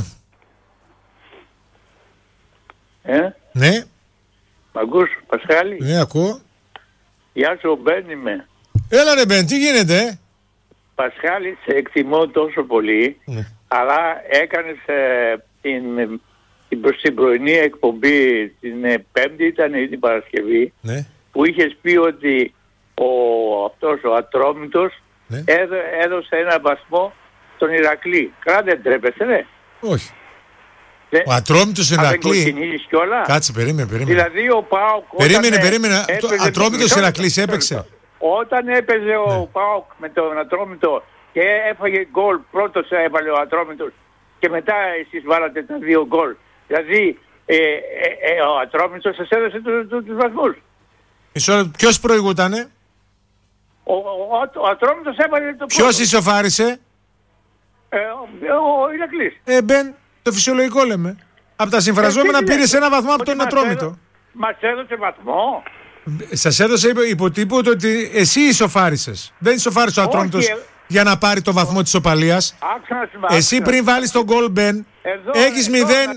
Ναι. Μ' ακούς, Πασχάλη? Ναι, ακούω. Γεια σου, Μπεν είμαι. Έλα ρε Μπεν, τι γίνεται? Πασχάλη, σε εκτιμώ τόσο πολύ, αλλά έκανες την στην πρωινή εκπομπή την Πέμπτη ήταν ή την Παρασκευή, Ναι. που είχες πει ότι ο Ατρόμητος Ναι. έδωσε ένα βαθμό στον Ηρακλή. Δεν τρέπεσαι, ναι. Όχι. Ο Ατρόμητος Αν δεν Ηρακλή. κοκκινίζεις κιόλα. Κάτσε, περίμενε. Δηλαδή ο ΠΑΟΚ... Περίμενε. έπαιζε- Ατρόμητος Ηρακλής έπαιξε. Όταν έπαιζε ο ΠΑΟΚ με τον Ατρόμητο και έφαγε γκολ, πρώτος έβαλε ο Ατρόμητος και μετά εσείς βάλατε τα 2 γκολ. Δηλαδή ο Ατρόμητος σας έδωσε τους βαθμούς. Μισό λεπτό. Ποιος προηγούτανε? Ο Ατρόμητος έβαλε το Ποιος πρώτο. ισοφάρισε? Ο Ηρακλής. Μπεν, το φυσιολογικό λέμε. Από τα συμφραζόμενα τι λες? πήρε ένα βαθμό από Ότι τον μας Ατρόμητο. Μας έδωσε βαθμό. Σας έδωσε υποτύπου ότι εσύ ισοφάρισες. Δεν ισοφάρισε ο Όχι, Ατρόμητος για να πάρει το βαθμό της ισοπαλίας. Άκουσα να σου Εσύ πριν βάλεις τον γκολ, Μπεν, έχεις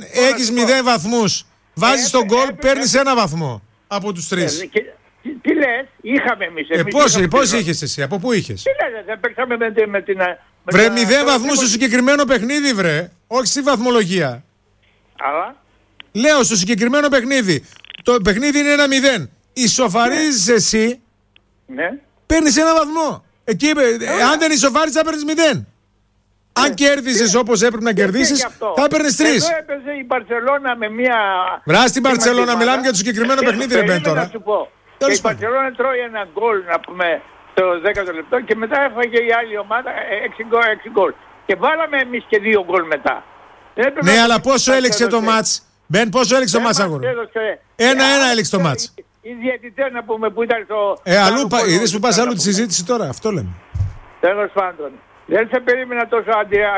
0 βαθμούς. Βάζεις τον γκολ, παίρνεις ένα βαθμό από τους 3. Τι λες, είχαμε εμείς. Πώς είχες εσύ, από πού είχες? Τι λες, δεν παίξαμε με την... Βρε 0 βαθμούς στο συγκεκριμένο παιχνίδι, βρε. Όχι στη βαθμολογία. Αλλά... Λέω στο συγκεκριμένο παιχνίδι. Το παιχνίδι είναι 1-0. Ισοφαρίζεις εσύ, Ναι. παίρνεις ένα βαθμό. Εκεί, αν δεν ισοφάριζες θα παίρνεις 0. Αν κέρδισες όπως έπρεπε να κερδίσεις, θα έπαιρνες 3. Εδώ έπαιζε η Μπαρσελόνα με μια... Βρά στην Μπαρσελόνα, μιλάμε για το συγκεκριμένο παιχνίδι, ρε Μπεν, τώρα. Να σου πω. Και Τέλος η Μπαρσελόνα τρώει ένα γκολ, να πούμε, το 10ο λεπτό και μετά έφαγε η άλλη ομάδα 6 γκολ. Και βάλαμε εμείς και 2 γκολ μετά. Ναι, αλλά πόσο έλεξε το μάτς? Μπεν, πόσο έλεξε το μάτς, αγόρι? 1-1 έλεξε το μάτς. Οι διαιτητές, να πούμε, που ήταν στο... Αλλού, είδες που πας αλλού τη συζήτηση τώρα, αυτό λέμε. Τέλος πάντων. Δεν σε περίμενα τόσο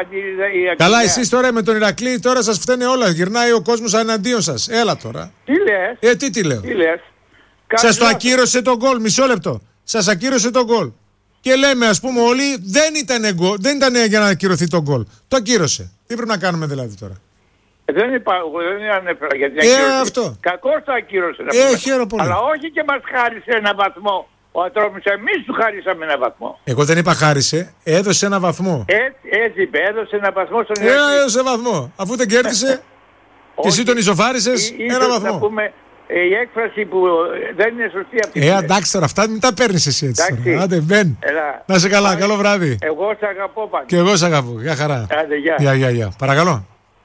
Καλά, εσείς τώρα με τον Ηρακλή, τώρα σας φταίνε όλα. Γυρνάει ο κόσμος εναντίον σας. Έλα τώρα. Τι λες? Τι λέω. Τι λες? Σας το ακύρωσε το γκολ, μισό λεπτό. Σας ακύρωσε το γκολ. Και λέμε, ας πούμε, όλοι δεν ήταν για να ακυρωθεί το γκολ. Το ακύρωσε. Τι πρέπει να κάνουμε δηλαδή τώρα? Δεν ανέφερα γιατί ακύρωσε. Αυτό. Κακώς το ακύρωσε. Χαίρομαι πολύ. Αλλά όχι και μας χάρισε ένα βαθμό. Ο Ατρόμητος, εμείς του χαρίσαμε ένα βαθμό. Εγώ δεν είπα χάρισε, έδωσε ένα βαθμό. Έτσι είπε, έδωσε ένα βαθμό στον Ηρακλή. Έδωσε βαθμό. Αφού δεν κέρδισε και εσύ τον ισοφάρισες, ένα βαθμό. Να πούμε, η έκφραση που δεν είναι σωστή από την εντάξει τώρα, αυτά μην τα παίρνεις εσύ έτσι. Εντάξει. Άντε, Μπεν. Να σε καλά, καλό βράδυ. Εγώ σε αγαπώ πάντα. Και εγώ σε αγαπώ. Γεια χαρά. Άντε, Γεια. Παρακαλώ.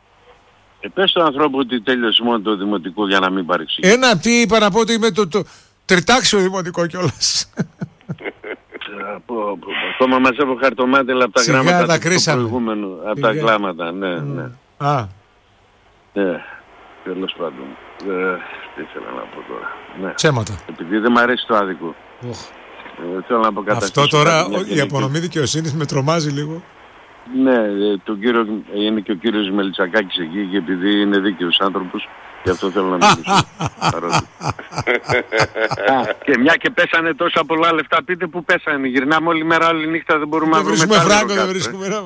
Πες στον ανθρώπου ότι τέλειωσε μόνο το δημοτικό για να μην παρεξηγήσει. Τι είπα να πω ότι είμαι το τριτάξιο δημοτικό κιόλας. Ακόμα μαζεύω χαρτομάτιλα από τα Σιγά γράμματα του προηγούμενου. Από τα γράμματα, ναι. Ναι, τέλος πάντων. Τι ήθελα να πω τώρα. Ναι. Ψέματα. Επειδή δεν μου αρέσει το άδικο. Θέλω να αποκαταστήσω. Αυτό τώρα η απονομή δικαιοσύνης με τρομάζει λίγο. Ναι, είναι και ο κύριος Μελισσακάκης εκεί και επειδή είναι δίκαιος άνθρωπος, γι' αυτό θέλω να μιλήσω. Και μια και πέσανε τόσα πολλά λεφτά, πείτε που πέσανε. Γυρνάμε όλη μέρα, όλη νύχτα, δεν μπορούμε να βρούμε τα φράγκο, δεν βρίσκουμε.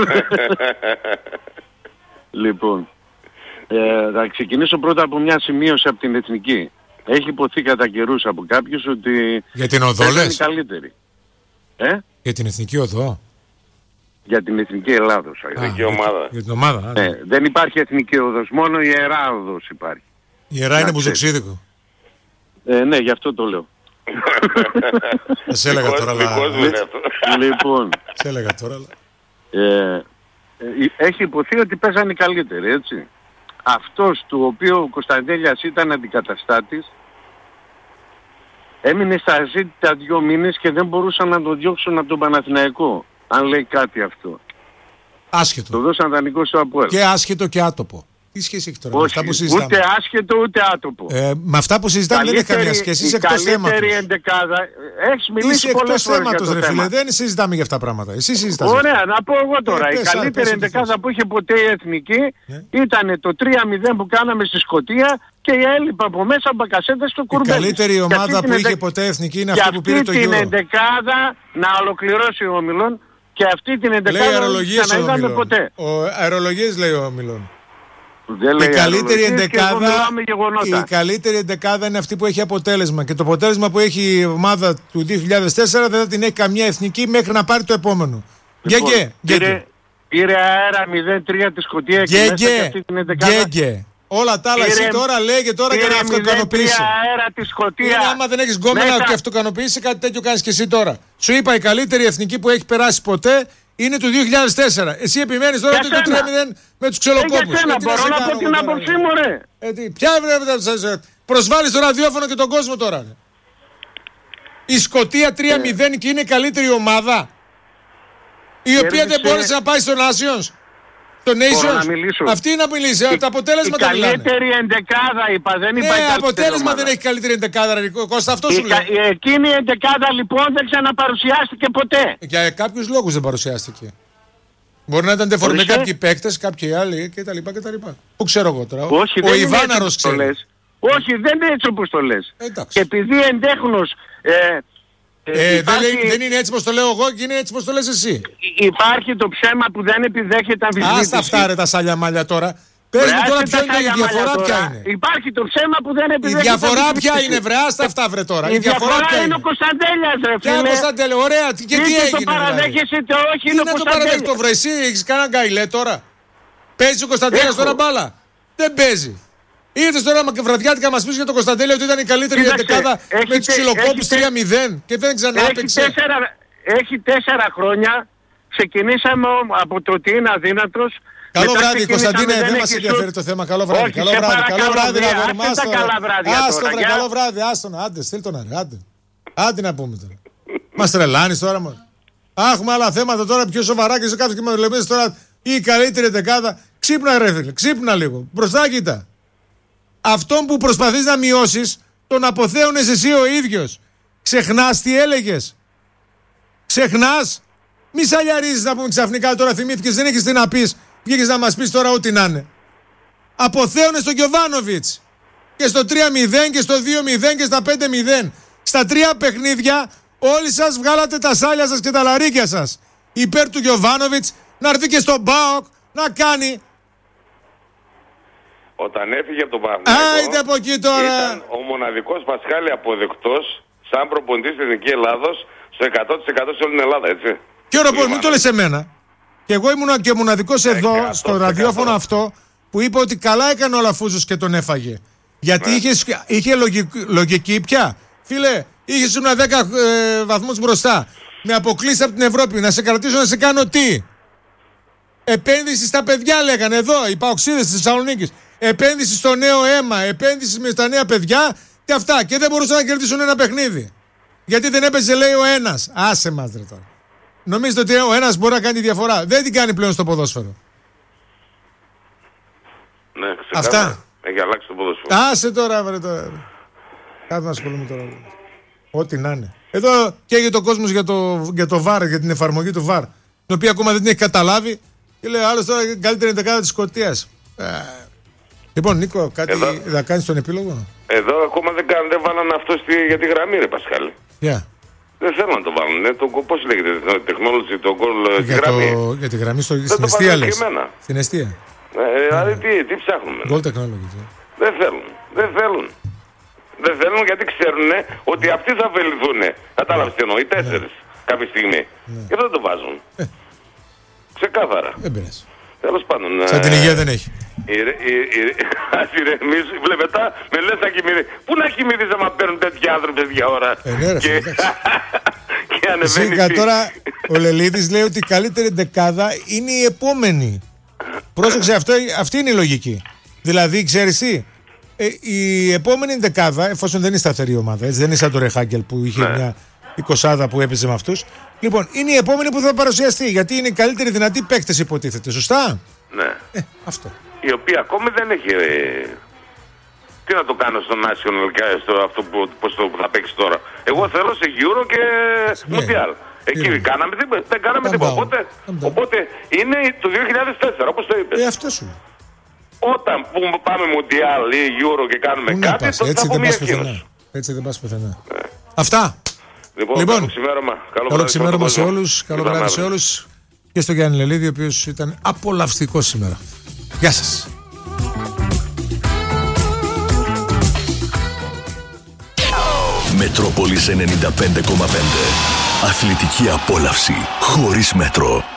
Λοιπόν, θα ξεκινήσω πρώτα από μια σημείωση από την Εθνική. Έχει υποθεί κατά καιρούς από κάποιους ότι... Για την οδό λες? Καλύτερη. Για την Εθνική Οδό? Για την Εθνική Ελλάδος. Για την ομάδα. Δεν υπάρχει Εθνική Οδός, μόνο η Ιερά Οδός υπάρχει. Η Ιερά είναι μπουζοξίδικο. Ναι, γι' αυτό το λέω. Σε έλεγα τώρα, Λοιπόν, σε έλεγα τώρα, έχει υποθεί ότι παίζανε οι καλύτεροι, έτσι. Αυτός του οποίου ο Κωνσταντέλιας ήταν αντικαταστάτης έμεινε στα αζήτητα 2 μήνες και δεν μπορούσαν να τον διώξουν από τον Παναθηναϊκό. Αν λέει κάτι αυτό. Άσχετο. Το δώσαν δανεικό στο ΑΠΟΕΛ. Και άσχετο και άτοπο. Τι σχέση έχει τώρα? Όχι, με αυτά που συζητάμε? Ούτε άσχετο ούτε άτοπο. Με αυτά που συζητάμε δεν έχει καμία σχέση. Είσαι εκτός θέματος. Έχεις μιλήσει πολλές φορές για το θέμα. Δεν συζητάμε για αυτά τα πράγματα. Εσύ συζητάς. Ωραία, να πω εγώ τώρα. Η καλύτερη εντεκάδα που είχε ποτέ η Εθνική ήταν το 3-0 που κάναμε στη Σκωτία και η έλειπα από μέσα Μπακασέτας στο Κουρμπέλης. Η καλύτερη ομάδα που είχε ποτέ η Εθνική είναι αυτή που πήρε το γύρο. Και αυτή την εντεκάδα να ολοκληρώσει ο Ομιλών και αυτή την εντεκάδα να είδαμε ποτέ. Αερολογίες λέει ο Ομιλών. Η καλύτερη εντεκάδα είναι αυτή που έχει αποτέλεσμα. Και το αποτέλεσμα που έχει η ομάδα του 2004 δεν θα την έχει καμία εθνική μέχρι να πάρει το επόμενο. Πήρε αέρα 0-3 τη Σκωτία και μέσα και αυτή την εντεκάδα. Όλα τα άλλα εσύ τώρα λέει και τώρα για να αυτοικανοποιήσει. Αέρα τη Σκωτία. Είναι άμα δεν έχεις γκόμενα και αυτοικανοποιήσει, κάτι τέτοιο κάνεις και εσύ τώρα. Σου είπα η καλύτερη εθνική που έχει περάσει ποτέ είναι του 2004. Εσύ επιμένεις τώρα το 3-0 με τους ξελοκόπους. Μπορώ να πω την άποψή μου, ρε. Ποια προσβάλλεις το ραδιόφωνο και τον κόσμο τώρα, ρε. Η Σκωτία 3-0 και είναι η καλύτερη ομάδα, η οποία δεν μπόρεσε να πάει στο Nations. Το Nations. Αυτή να μιλήσει. Το αποτέλεσμα τα μιλάνε. Καλύτερη εντεκάδα είπα. Δεν είπα καλύτερη αποτέλεσμα ομάδα. δεν έχει καλύτερη εντεκάδα. Κώστα, αυτό σου λέω. Εκείνη η εντεκάδα λοιπόν δεν ξαναπαρουσιάστηκε ποτέ. Για κάποιους λόγους δεν παρουσιάστηκε. Μπορεί να ήταν διαφορετικά κάποιοι παίκτες, κάποιοι άλλοι κτλ. Πού ξέρω εγώ τώρα. Όχι, ο Ιβάναρος ξέρει. Όχι, δεν είναι έτσι όπως το λες. Και επειδή εντέχνος. Δεν είναι έτσι πως το λέω εγώ και είναι έτσι πως το λες εσύ. Υπάρχει το ψέμα που δεν επιδέχεται αμφισβήτηση. Άστα αυτά ρε τα σάλια μάλια τώρα. Πες μου τώρα ποια είναι η διαφορά, ποια είναι. Υπάρχει το ψέμα που δεν επιδέχεται. Η διαφορά ποια είναι, βρε, άστα αυτά βρε τώρα. Η διαφορά είναι ο Κωνσταντέλιας, ρε φίλε. Ποια Κωνσταντέλια, ωραία, και τι έγινε. Το παραδέχεσαι, είτε όχι, είναι ο Κωνσταντέλιας. Τι να το παραδέχτω, βρε, εσύ έχεις κανένα γκάιλε τώρα. Παίζει ο Κωνσταντέλιας τώρα μπάλα. Δεν παίζει. Ήρθες τώρα και βραδιάτικα μας πεις για τον Κωνσταντέλια ότι ήταν η καλύτερη εντεκάδα με τους ξυλοκόπους 3-0 και δεν ξανά έπαιξε. Έχει 4 χρόνια. Ξεκινήσαμε από το ότι είναι αδύνατος. Καλό βράδυ, Κωνσταντίνε, δεν μας ενδιαφέρει το θέμα. Καλό βράδυ. Καλό βράδυ, καλό βράδυ. Άστον, άντε, στείλ τον άρε, άντε. Άντε να πούμε τώρα. Μας τρελάνεις τώρα, μόνο. Έχουμε άλλα θέματα τώρα πιο σοβαρά και σε κάθε κύμα λέμε τώρα η καλύτερη εντεκάδα. Ξύπνα, ρε φίλε, ξύπνα λίγο. Μπροστά κοίτα. Αυτόν που προσπαθείς να μειώσεις, τον αποθέωνες εσύ ο ίδιος. Ξεχνάς τι έλεγες. Ξεχνάς. Μη σαλιαρίζεις να πούμε ξαφνικά τώρα θυμήθηκες, δεν έχεις τι να πεις. Βγήκες να μας πεις τώρα ό,τι να είναι. Αποθέωνες τον Γιοβάνοβιτς. Και στο 3-0 και στο 2-0 και στα 5-0. Στα 3 παιχνίδια όλοι σας βγάλατε τα σάλια σας και τα λαρίκια σας. Υπέρ του Γιοβάνοβιτς να έρθει και στον ΠΑΟΚ να κάνει. Όταν έφυγε από τον Παναθηναϊκό, από εκεί τώρα. Ήταν ο μοναδικός Πασχάλη αποδεκτός σαν προπονητής της Εθνικής Ελλάδος στο 100% σε όλη την Ελλάδα, έτσι. Και ωραία, μην το λες εμένα. Και εγώ ήμουν και μοναδικός εδώ, στο ραδιόφωνο αυτό, που είπε ότι καλά έκανε ο Λαφούζος και τον έφαγε. Γιατί είχε λογική πια. Φίλε, είχες ένα 10 βαθμούς μπροστά. Με αποκλείσει από την Ευρώπη. Να σε κρατήσω να σε κάνω τι. Επένδυση στα παιδιά λέγανε εδώ, οι παοξίδες της Θεσσαλονίκης. Επένδυση στο νέο αίμα, επένδυση με τα νέα παιδιά και αυτά. Και δεν μπορούσαν να κερδίσουν ένα παιχνίδι. Γιατί δεν έπαιζε, λέει, ο ένας. Άσε μας ρε τώρα. Νομίζετε ότι ο ένας μπορεί να κάνει τη διαφορά. Δεν την κάνει πλέον στο ποδόσφαιρο. Ναι, αυτά. Έχει αλλάξει το ποδόσφαιρο. Άσε τώρα, βρε τώρα. Κάτω να ασχολούμαι τώρα. Ό,τι να είναι. Εδώ καίγεται ο κόσμος για το VAR, για την εφαρμογή του VAR. Την οποία ακόμα δεν την έχει καταλάβει. Και λέει άλλο τώρα καλύτερη εντεκάδα της Σκωτίας. Λοιπόν, Νίκο, κάτι θα κάνεις τον επίλογο. Εδώ ακόμα δεν βάλανε αυτό για τη γραμμή, ρε Πασχάλη. Δεν θέλω να το βάλουν. Πώς λέγεται, τεχνόλογη, το γκολ, τη γραμμή. Για τη γραμμή στην εστία λες. Στην εστία. Δηλαδή τι ψάχνουμε. Γκολ τεχνόλογη. Δεν θέλουν γιατί ξέρουν ότι αυτοί θα ωφεληθούν. Κατάλαβες τι εννοώ, οι 4 κάποια στιγμή. Και δεν το βάζουν. Ξεκάθαρα. Δεν πειράζει. Τέλος πάντων. Σαν την υγεία δεν έχει. Ας ηρεμείς, βλέπετε, με λες να κοιμηθείς. Πού να κοιμηθείς άμα παίρνουν τέτοιοι άνθρωποι τέτοια ώρα. Και ανεβαίνει. Τώρα ο Λελίδης λέει ότι η καλύτερη δεκάδα είναι η επόμενη. Πρόσεξε, αυτή είναι η λογική. Δηλαδή, ξέρεις τι, η επόμενη δεκάδα, εφόσον δεν είναι σταθερή ομάδα, έτσι, δεν είναι σαν το Ρεχάγκελ που είχε μια 20 που έπαιζε με αυτούς. Λοιπόν, είναι η επόμενη που θα παρουσιαστεί. Γιατί είναι οι καλύτεροι δυνατοί παίκτες, υποτίθεται. Σωστά. Ναι. Αυτό. Η οποία ακόμη δεν έχει. Τι να το κάνω στο National, στο αυτό που θα παίξει τώρα. Εγώ θέλω σε Euro και Mundial. Εκεί δεν κάναμε τίποτα. Οπότε είναι το 2004, όπως το είπες. Αυτό σου. Όταν πάμε Mundial ή Euro και κάνουμε κάτι, τότε θα πούμε εκείνος. Έτσι δεν πας πουθενά. Αυτά. Λοιπόν, καλό ξημέρωμα σε όλους. Καλό βράδυ σε όλους. Και στο Γιάννη Λελίδη, ο οποίος ήταν απολαυστικός σήμερα. Γεια σας. Μετρόπολης 95,5. Αθλητική απόλαυση χωρίς μέτρο.